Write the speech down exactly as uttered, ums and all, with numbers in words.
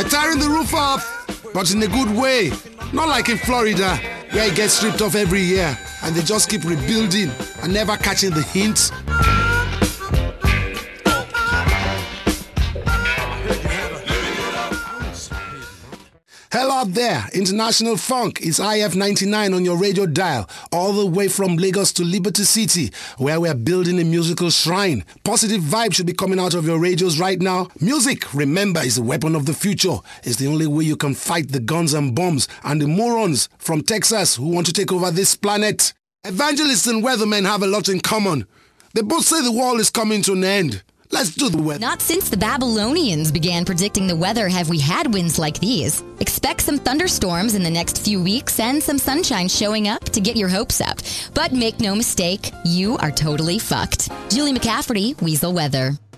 They're tearing the roof off, but in a good way. Not like in Florida, where it gets stripped off every year and they just keep rebuilding and never catching the hints. Hello out there, International Funk is I F ninety-nine on your radio dial, all the way from Lagos to Liberty City, where we're building a musical shrine. Positive vibes should be coming out of your radios right now. Music, remember, is a weapon of the future. It's the only way you can fight the guns and bombs and the morons from Texas who want to take over this planet. Evangelists and weathermen have a lot in common. They both say the world is coming to an end. Let's do the weather. Not since the Babylonians began predicting the weather have we had winds like these. Expect some thunderstorms in the next few weeks and some sunshine showing up to get your hopes up. But make no mistake, you are totally fucked. Julie McCafferty, Weasel Weather.